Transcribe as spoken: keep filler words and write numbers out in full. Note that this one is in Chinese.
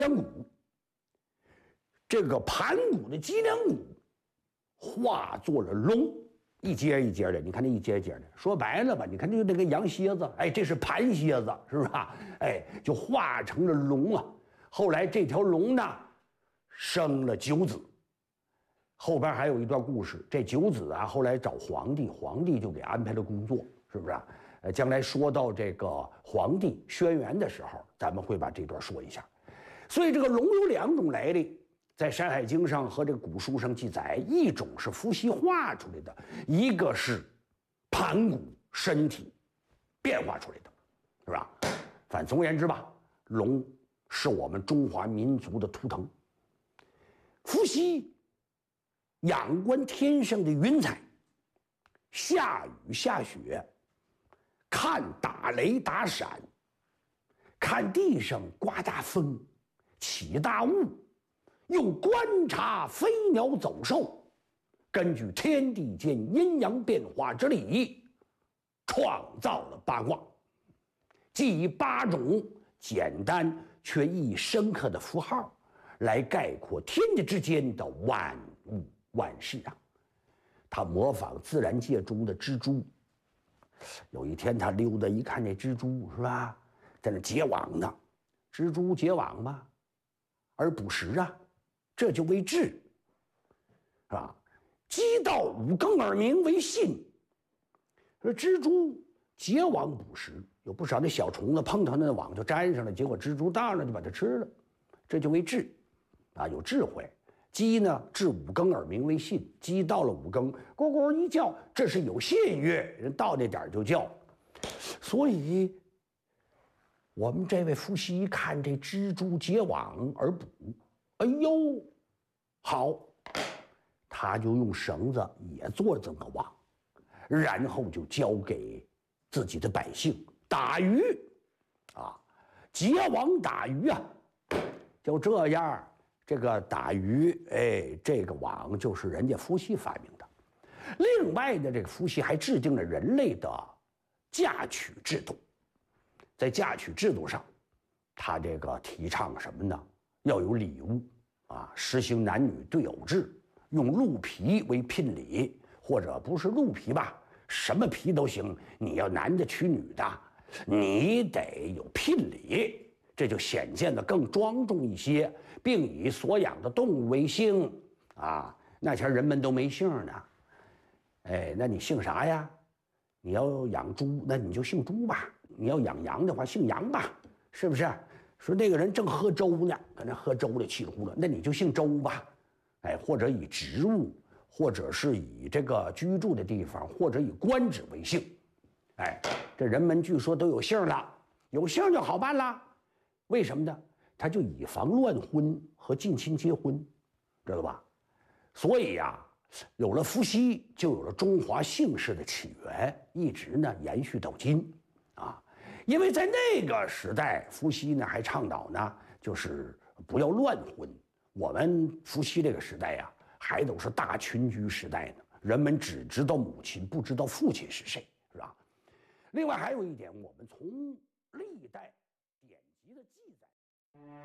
梁骨，这个盘古的脊梁骨化作了龙，一节一节的，你看那一节一节的，说白了吧，你看就那个羊蝎子，哎，这是盘蝎子，是不是啊？哎，就化成了龙啊。后来这条龙呢，生了九子。后边还有一段故事，这九子啊，后来找皇帝，皇帝就给安排了工作，是不是啊？呃，将来说到这个皇帝轩辕的时候，咱们会把这段说一下。所以这个龙有两种来历，在《山海经》上和这个古书上记载，一种是伏羲画出来的，一个是盘古身体变化出来的，是吧？反正总而言之吧，龙是我们中华民族的图腾。伏羲仰观天上的云彩，下雨下雪，看打雷打闪，看地上刮大风，起大雾，又观察飞鸟走兽，根据天地间阴阳变化之理，创造了八卦，即以八种简单却意义深刻的符号来概括天地之间的万物万事啊。他模仿自然界中的蜘蛛，有一天他溜达一看，那蜘蛛是吧，在那结网呢。蜘蛛结网嘛，而捕食啊，这就为智，是吧？鸡到五更而鸣为信。说蜘蛛结网捕食，有不少那小虫子碰到那网就粘上了，结果蜘蛛到了就把它吃了，这就为智，啊，有智慧。鸡呢，至五更而鸣为信，鸡到了五更，咕咕一叫，这是有信誉，人到那点就叫。所以，我们这位伏羲一看这蜘蛛结网而捕，哎呦，好，他就用绳子也做这么个网，然后就交给自己的百姓打鱼，啊，结网打鱼啊，就这样。这个打鱼，哎，这个网就是人家伏羲发明的。另外呢，这个伏羲还制定了人类的嫁娶制度。在嫁娶制度上，他这个提倡什么呢？要有礼物啊，实行男女对偶制，用鹿皮为聘礼，或者不是鹿皮吧，什么皮都行。你要男的娶女的，你得有聘礼。这就显现得更庄重一些，并以所养的动物为姓啊。那前人们都没姓呢，哎，那你姓啥呀？你要养猪，那你就姓猪吧；你要养羊的话，姓羊吧，是不是？说那个人正喝粥呢，搁那喝粥的气呼了，那你就姓周吧，哎，或者以职务，或者是以这个居住的地方，或者以官职为姓，哎，这人们据说都有姓了，有姓就好办了。为什么呢？他就以防乱婚和近亲结婚，知道吧？所以呀、啊，有了伏羲，就有了中华姓氏的起源，一直呢延续到今，啊，因为在那个时代，伏羲呢还倡导呢，就是不要乱婚。我们伏羲这个时代呀、啊，还都是大群居时代呢，人们只知道母亲，不知道父亲是谁，是吧？另外还有一点，我们从历代典籍的记载。